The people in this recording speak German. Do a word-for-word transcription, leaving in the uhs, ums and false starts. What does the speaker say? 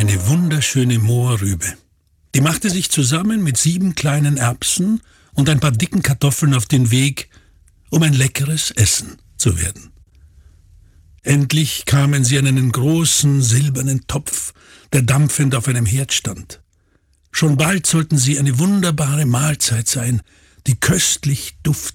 eine wunderschöne Mohrrübe. Die machte sich zusammen mit sieben kleinen Erbsen und ein paar dicken Kartoffeln auf den Weg, um ein leckeres Essen zu werden. Endlich kamen sie an einen großen silbernen Topf, der dampfend auf einem Herd stand. Schon bald sollten sie eine wunderbare Mahlzeit sein, die köstlich duftete.